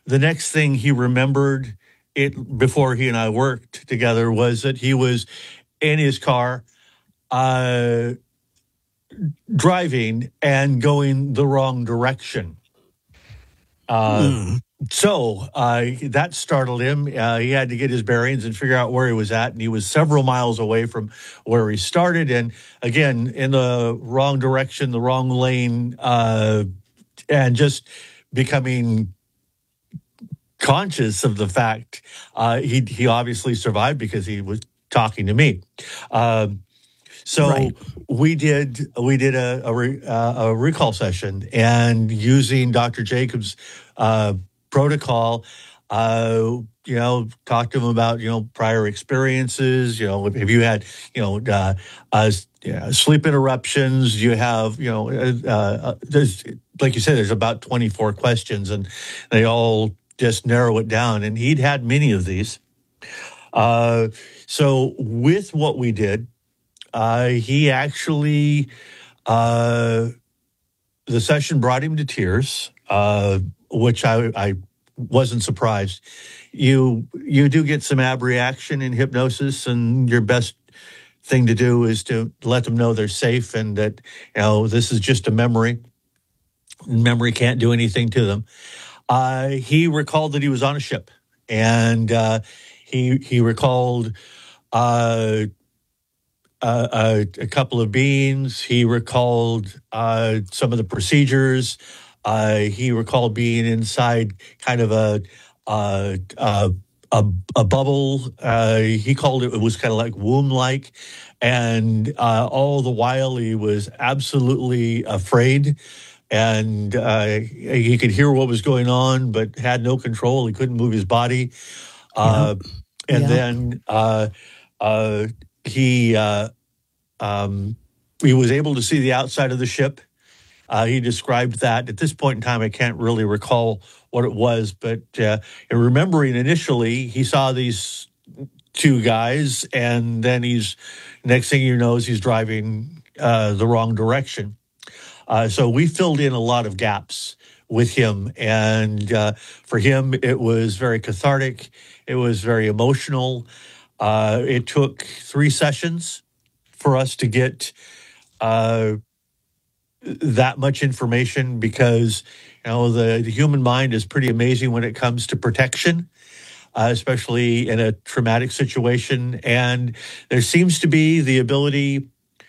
the next thing he remembered it before he and I worked together was that he was in his car uh, driving and going the wrong direction. Uh, Hmm. so that startled him. He had to get his bearings and figure out where he was at, and he was several miles away from where he started. And again, in the wrong direction, the wrong lane, and just becoming conscious of the fact he obviously survived because he was talking to me. Um, so Right. we did a recall session, and using Dr. Jacobs' protocol, talked to him about prior experiences. Have you had sleep interruptions? You have there's like you said, there's about 24 questions, and they all just narrow it down. And he'd had many of these. So with what we did. He actually, the session brought him to tears, which I wasn't surprised. You do get some abreaction in hypnosis, and your best thing to do is to let them know they're safe and that this is just a memory. Memory can't do anything to them. He recalled that he was on a ship, and he recalled. A couple of beings. He recalled some of the procedures. He recalled being inside kind of uh, uh, a bubble. He called it was kind of like womb-like, and all the while he was absolutely afraid. And he could hear what was going on, but had no control. He couldn't move his body. Yep. Uh, and Yep. then uh, he he was able to see the outside of the ship. He described that. At this point in time, I can't really recall what it was, but remembering initially, he saw these two guys, and then next thing you know, he's driving the wrong direction. So we filled in a lot of gaps with him, and for him, it was very cathartic. It was very emotional. It took 3 sessions for us to get uh, that much information because the human mind is pretty amazing when it comes to protection, especially in a traumatic situation. And there seems to be the ability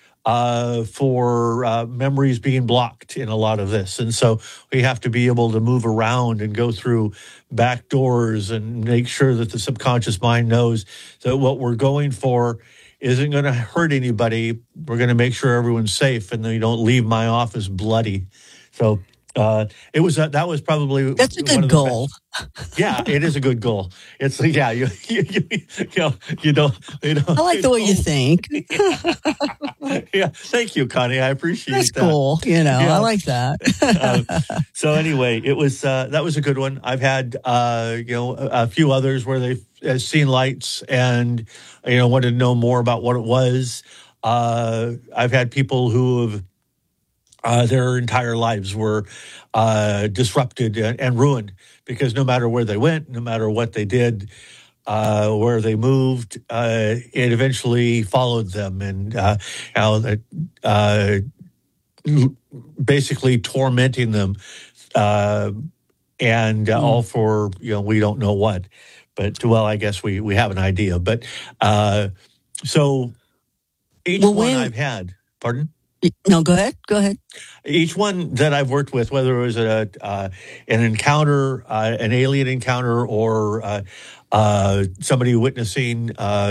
for memories being blocked in a lot of this. And so we have to be able to move around and go through back doors and make sure that the subconscious mind knows that what we're going for isn't going to hurt anybody. We're going to make sure everyone's safe and then you don't leave my office bloody. So it was that was probably That's a one good of the goal. yeah, it is a good goal. It's yeah, you don't I like the way you think. yeah, thank you, Connie. I appreciate That's that. cool. I Yeah. like that. So anyway, it was that was a good one. I've had a few others where they've seen lights and wanted to know more about what it was. I've had people who have their entire lives were disrupted and ruined because no matter where they went, no matter what they did, where they moved, it eventually followed them, and how that basically tormenting them, and all for we don't know what, but well, I guess we have an idea, but so each Well, one I've had, pardon. No, go ahead. Go ahead. Each one that I've worked with, whether it was an encounter, an alien encounter, or somebody witnessing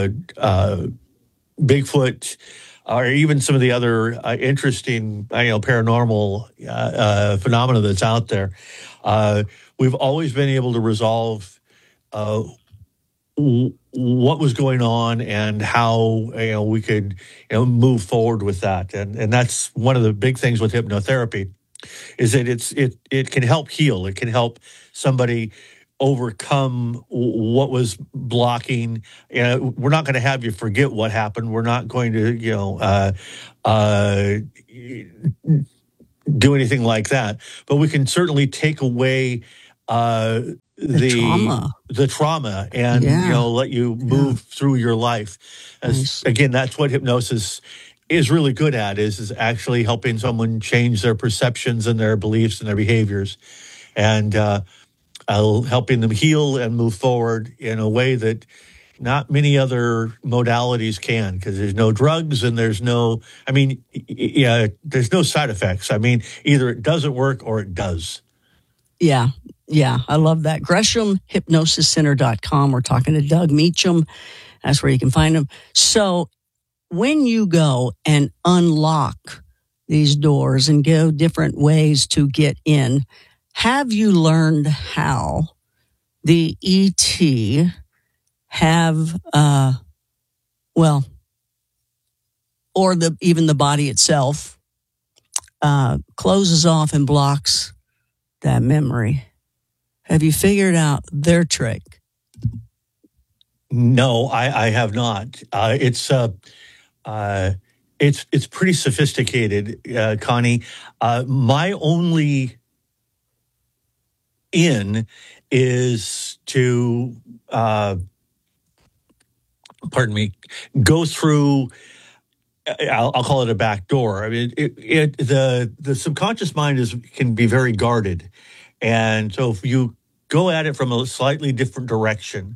Bigfoot, or even some of the other interesting, paranormal phenomena that's out there, we've always been able to resolve what was going on and how we could move forward with that, and that's one of the big things with hypnotherapy is that it can help heal. It can help somebody overcome what was blocking. We're not going to have you forget what happened. We're not going to do anything like that, but we can certainly take away the trauma and let you move through your life. Again, that's what hypnosis is really good at, is actually helping someone change their perceptions and their beliefs and their behaviors, and helping them heal and move forward in a way that not many other modalities can, because there's no drugs and there's no side effects. I mean, either it doesn't work or it does. Yeah, I love that. GreshamHypnosisCenter.com. We're talking to Doug Meacham. That's where you can find him. So when you go and unlock these doors and go different ways to get in, have you learned how the ET have, or even the body itself closes off and blocks that memory? Have you figured out their trick? No, I have not. It's pretty sophisticated, Connie. My only in is to, go through. I'll call it a back door. I mean, the subconscious mind can be very guarded, and so if you go at it from a slightly different direction,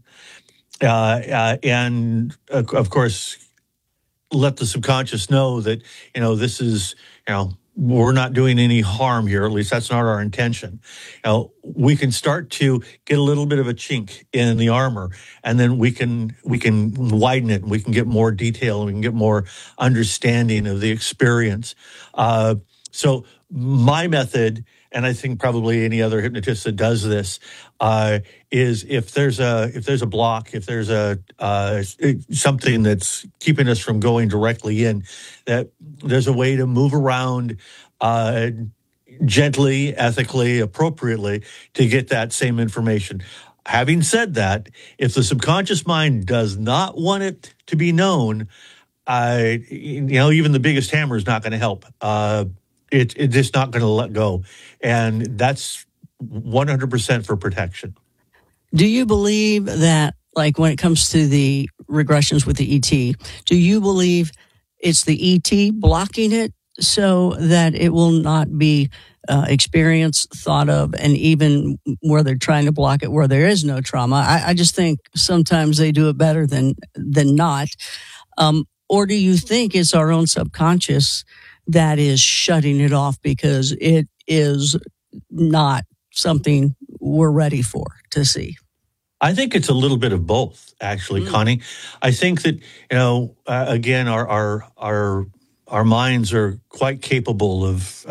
and of course, let the subconscious know that this is we're not doing any harm here. At least that's not our intention. We can start to get a little bit of a chink in the armor, and then we can widen it. And we can get more detail, and we can get more understanding of the experience. So my method, and I think probably any other hypnotist that does this, is if there's a block, if there's something that's keeping us from going directly in, that there's a way to move around gently, ethically, appropriately to get that same information. Having said that, if the subconscious mind does not want it to be known, even the biggest hammer is not going to help. It's just not going to let go. And that's 100% for protection. Do you believe that, like when it comes to the regressions with the ET, do you believe it's the ET blocking it so that it will not be experienced, thought of, and even where they're trying to block it where there is no trauma? I just think sometimes they do it better than not. Or do you think it's our own subconscious that is shutting it off because it is not something we're ready for to see? I think it's a little bit of both, actually, Connie. I think that, again, our minds are quite capable of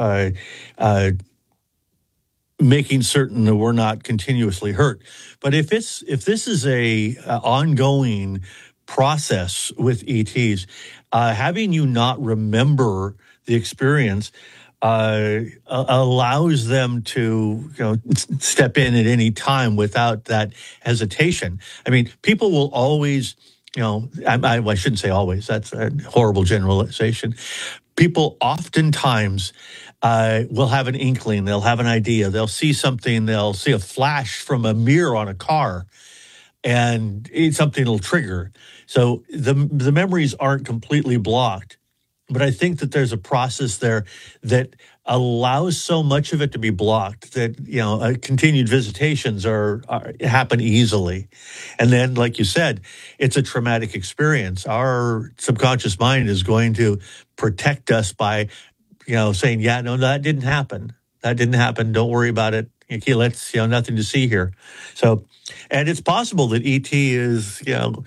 making certain that we're not continuously hurt. But if this is a ongoing process with ETs, having you not remember the experience allows them to step in at any time without that hesitation. I mean, people will always, I shouldn't say always, that's a horrible generalization. People oftentimes will have an inkling, they'll have an idea, they'll see something, they'll see a flash from a mirror on a car, and something will trigger. So the memories aren't completely blocked. But I think that there's a process there that allows so much of it to be blocked that, continued visitations happen easily. And then, like you said, it's a traumatic experience. Our subconscious mind is going to protect us by, saying, yeah, no, that didn't happen. That didn't happen. Don't worry about it. Okay, let's, nothing to see here. So, and it's possible that ET is,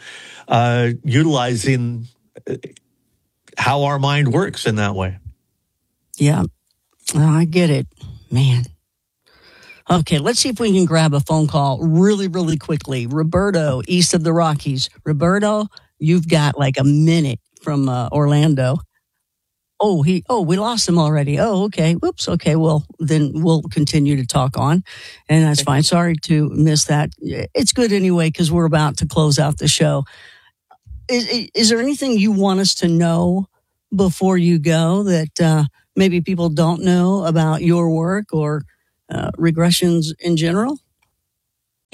utilizing how our mind works in that way. Yeah, I get it, man. Okay, let's see if we can grab a phone call really, really quickly. Roberto, east of the Rockies. Roberto, you've got like a minute from Orlando. We lost him already. Oh, okay. Whoops. Okay. Well, then we'll continue to talk on, and that's fine. Sorry to miss that. It's good anyway, because we're about to close out the show. Is there anything you want us to know before you go that maybe people don't know about your work or regressions in general?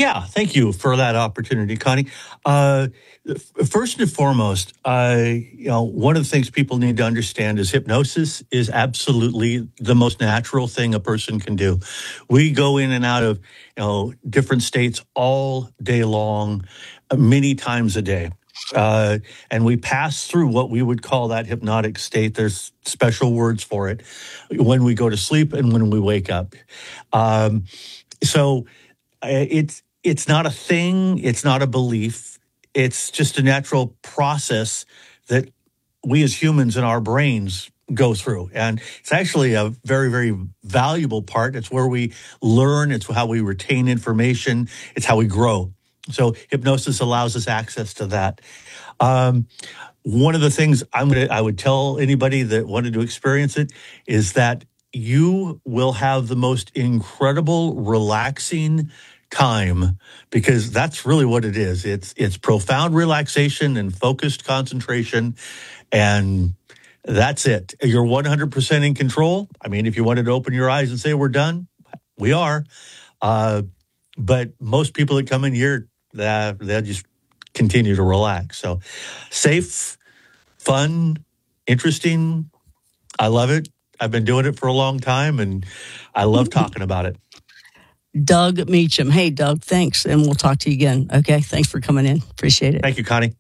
Yeah, thank you for that opportunity, Connie. Uh, First and foremost, one of the things people need to understand is hypnosis is absolutely the most natural thing a person can do. We go in and out of, different states all day long, many times a day. And we pass through what we would call that hypnotic state. There's special words for it when we go to sleep and when we wake up. Um, so it's not a thing. It's not a belief. It's just a natural process that we as humans in our brains go through. And it's actually a very, very valuable part. It's where we learn. It's how we retain information. It's how we grow. So hypnosis allows us access to that. Um, One of the things I would tell anybody that wanted to experience it is that you will have the most incredible, relaxing time, because that's really what it is. It's profound relaxation and focused concentration, and that's it. You're 100% in control. I mean, if you wanted to open your eyes and say we're done, we are. Uh, but most people that come in here, they'll just continue to relax. So safe, fun, interesting. I love it. I've been doing it for a long time, and I love talking about it. Doug Meacham. Hey, Doug, thanks. And we'll talk to you again. Okay. Thanks for coming in. Appreciate it. Thank you, Connie.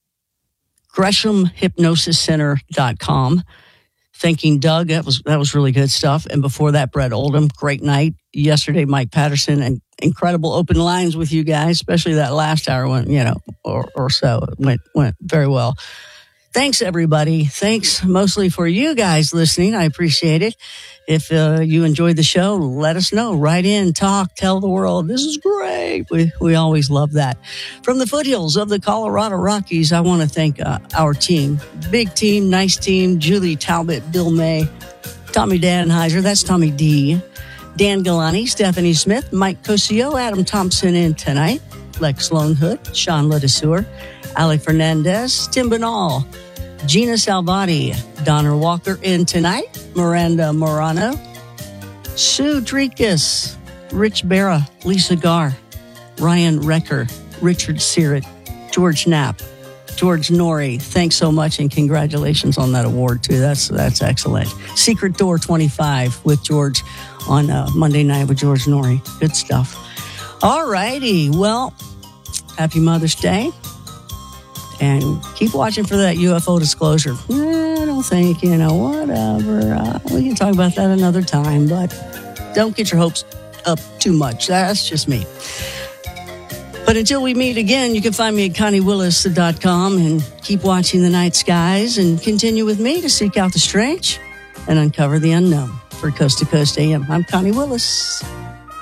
GreshamHypnosisCenter.com. Thanking Doug. That was really good stuff. And before that, Brett Oldham. Great night. Yesterday, Mike Patterson, and incredible open lines with you guys, especially that last hour went, or so. It went very well. Thanks, everybody. Thanks mostly for you guys listening. I appreciate it. If you enjoyed the show, let us know. Write in, talk, tell the world. This is great. We always love that. From the foothills of the Colorado Rockies, I want to thank our team. Big team, nice team. Julie Talbot, Bill May, Tommy Danheiser. That's Tommy D. Dan Galani, Stephanie Smith, Mike Cosio, Adam Thompson in tonight. Lex Lonehood, Sean Ledeseur, Ali Fernandez, Tim Banal, Gina Salvati, Donna Walker in tonight, Miranda Morano, Sue Drinkus, Rich Barra, Lisa Garr, Ryan Recker, Richard Searit, George Knapp, George Norrie. Thanks so much, and congratulations on that award too. That's excellent. Secret Door 25 with George on Monday night with George Norrie. Good stuff. All righty. Well, happy Mother's Day. And keep watching for that UFO disclosure. I don't think, whatever. We can talk about that another time, but don't get your hopes up too much. That's just me. But until we meet again, you can find me at ConnieWillis.com and keep watching the night skies and continue with me to seek out the strange and uncover the unknown. For Coast to Coast AM, I'm Connie Willis.